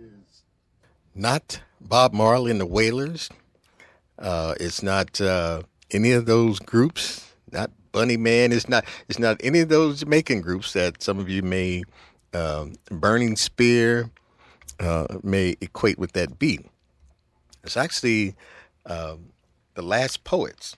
Not Bob Marley and the Wailers. It's not any of those groups. Not Bunny Man. It's not. It's not any of those Jamaican groups that some of you may Burning Spear may equate with that beat. It's actually the Last Poets,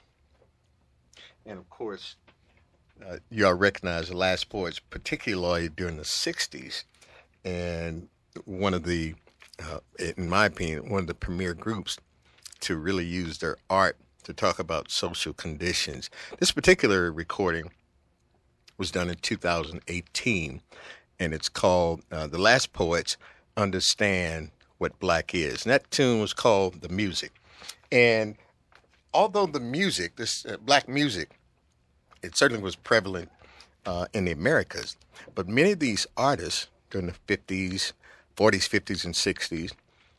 and of course, you all recognize the Last Poets, particularly during the '60s, and one of the, in my opinion, one of the premier groups to really use their art to talk about social conditions. This particular recording was done in 2018, and it's called The Last Poets Understand What Black Is. And that tune was called The Music. And although the music, this black music, it certainly was prevalent in the Americas, but many of these artists during the 50s, 40s, 50s, and 60s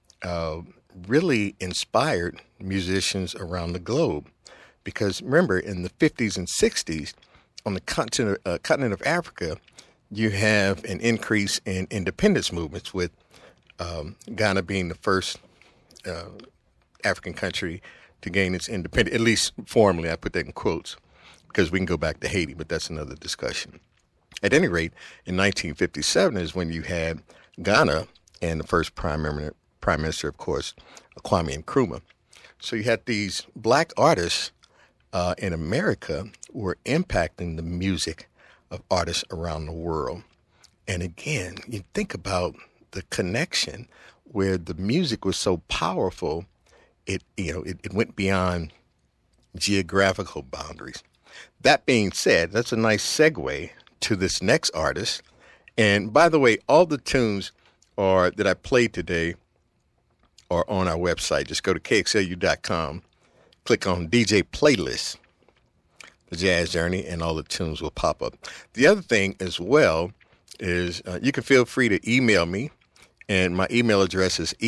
really inspired musicians around the globe. Because remember, in the 50s and 60s, on the continent of Africa, you have an increase in independence movements, with Ghana being the first African country to gain its independence, at least formally. I put that in quotes because we can go back to Haiti, but that's another discussion. At any rate, in 1957 is when you had Ghana and the first prime minister, of course, Kwame Nkrumah. So you had these black artists in America were impacting the music of artists around the world. And again, you think about the connection where the music was so powerful, it went beyond geographical boundaries. That being said, that's a nice segue to this next artist. And by the way, all the tunes that I played today are on our website. Just go to kxlu.com, click on DJ Playlist, The Jazz Journey, and all the tunes will pop up. The other thing as well is you can feel free to email me, and my email address is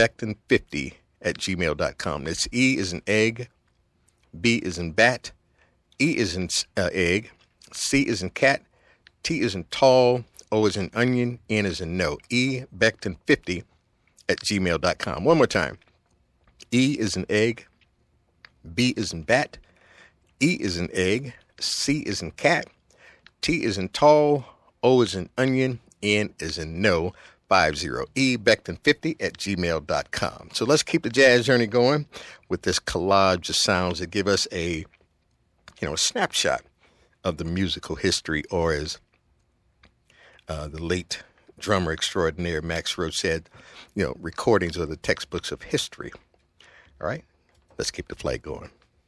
ebeckton50@gmail.com. That's E is in egg, B is in bat, E is in egg, C is in cat, T is in tall, O is in onion, N is in no. ebeckton50@gmail.com. One more time. E is in egg, B is in bat, E is in egg, C is in cat, T is in tall, O is in onion, N is in no. 50 ebeckton50@gmail.com. So let's keep the jazz journey going with this collage of sounds that give us a snapshot of the musical history, or as the late drummer extraordinaire Max Roach said, recordings are the textbooks of history. All right, let's keep the flight going.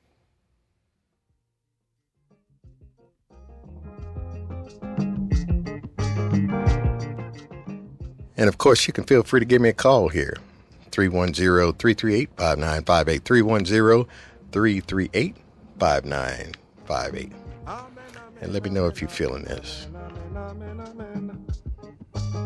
And of course, you can feel free to give me a call here, 310-338-5958, 310-338-5958. And let me know if you're feeling this.